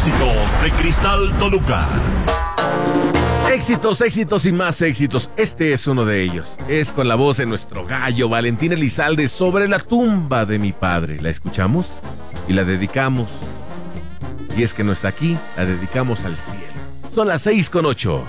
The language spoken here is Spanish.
éxitos de Cristal Toluca. Éxitos, éxitos y más éxitos. Este es uno de ellos. Es con la voz de nuestro gallo Valentín Elizalde, Sobre la tumba de mi padre. ¿La escuchamos? Y la dedicamos. Si es que no está aquí, la dedicamos al cielo. Son las 6:08.